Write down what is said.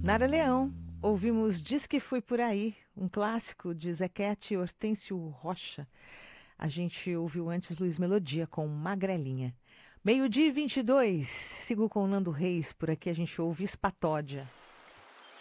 Nara Leão, ouvimos Diz que Fui Por Aí, um clássico de Zequete e Hortêncio Rocha. A gente ouviu antes Luiz Melodia com Magrelinha. Meio-dia e 22, sigo com o Nando Reis, por aqui a gente ouve Espatódia.